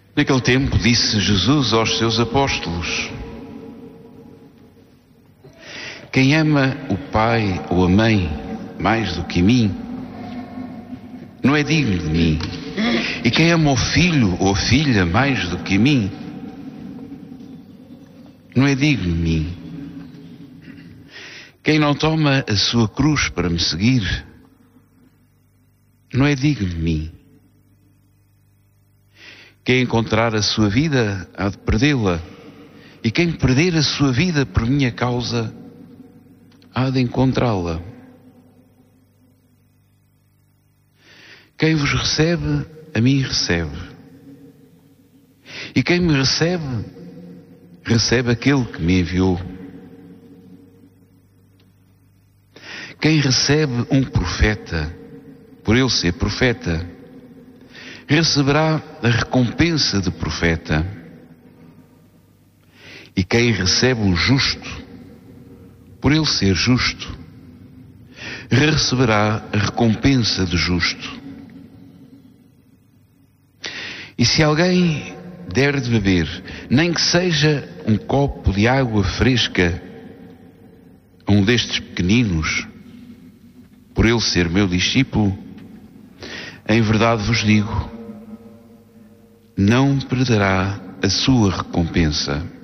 Naquele tempo disse Jesus aos seus apóstolos: quem ama o pai ou a mãe mais do que a mim, não é digno de mim. E quem ama o filho ou a filha mais do que a mim, não é digno de mim. Quem não toma a sua cruz para me seguir, não é digno de mim. Quem encontrar a sua vida há de perdê-la, e quem perder a sua vida por minha causa há de encontrá-la. Quem vos recebe, a mim recebe. E quem me recebe, recebe aquele que me enviou. Quem recebe um profeta, por ele ser profeta, receberá a recompensa de profeta. E quem recebe o justo, por ele ser justo, receberá a recompensa de justo. E se alguém der de beber, nem que seja um copo de água fresca, a um destes pequeninos, por ele ser meu discípulo, em verdade vos digo, não perderá a sua recompensa.